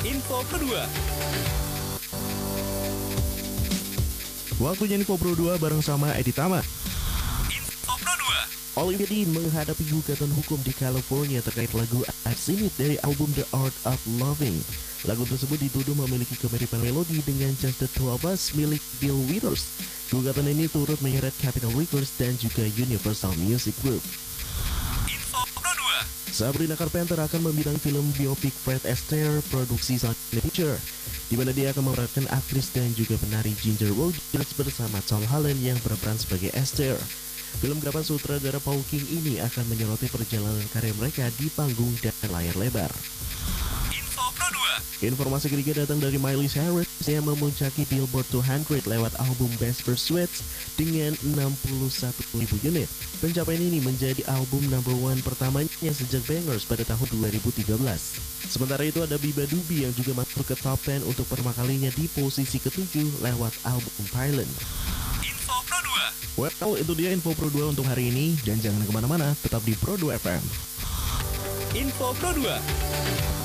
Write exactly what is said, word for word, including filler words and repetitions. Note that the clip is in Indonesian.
Info kedua. Waktunya Info Pro dua bareng sama Edi Tama. Info Pro dua. Olivia Dean menghadapi gugatan hukum di California terkait lagu I've Seen It dari album The Art of Loving. Lagu tersebut dituduh memiliki kemiripan melodi dengan Just the Two of Us milik Bill Withers. Gugatan ini turut menyeret Capitol Records dan juga Universal Music Group. Info Pro dua. Sabrina Carpenter akan membintangi film biopik Fred Astaire produksi Sony Pictures, di mana dia akan memerankan aktris dan juga penari Ginger Rogers bersama Tom Holland yang berperan sebagai Astaire. Film garapan sutradara Paul King ini akan menyoroti perjalanan karir mereka di panggung dan layar lebar. Info Pro dua. Informasi ketiga datang dari Miley Cyrus yang memuncaki Billboard dua ratus lewat album Best Pursuit dengan enam puluh satu ribu unit. Pencapaian ini menjadi album number one pertamanya sejak Bangers pada tahun dua ribu tiga belas. Sementara itu ada Biba Dubi yang juga masuk ke top sepuluh untuk pertama kalinya di posisi ketujuh lewat album Pilot. Info Pro dua. Well, itu dia Info Pro dua untuk hari ini, dan jangan kemana-mana, tetap di Pro dua F M. Info Pro dua.